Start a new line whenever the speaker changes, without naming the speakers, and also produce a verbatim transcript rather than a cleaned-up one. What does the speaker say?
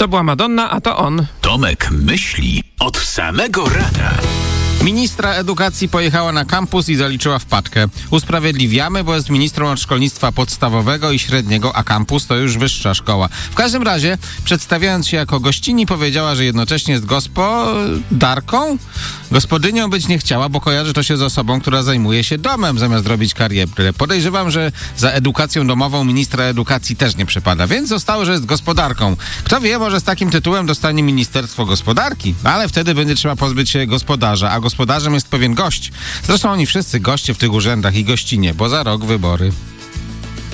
To była Madonna, a to on.
Tomek myśli od samego rana.
Ministra edukacji pojechała na kampus i zaliczyła wpadkę. Usprawiedliwiamy, bo jest ministrą od szkolnictwa podstawowego i średniego, a kampus to już wyższa szkoła. W każdym razie, przedstawiając się jako gościni, powiedziała, że jednocześnie jest gospodarką. Gospodynią być nie chciała, bo kojarzy to się z osobą, która zajmuje się domem, zamiast robić karierę. Podejrzewam, że za edukacją domową ministra edukacji też nie przypada, więc zostało, że jest gospodarką. Kto wie, może z takim tytułem dostanie Ministerstwo Gospodarki, ale wtedy będzie trzeba pozbyć się gospodarza, a gospodarzem jest pewien gość. Zresztą oni wszyscy goście w tych urzędach i gościnie, bo za rok wybory.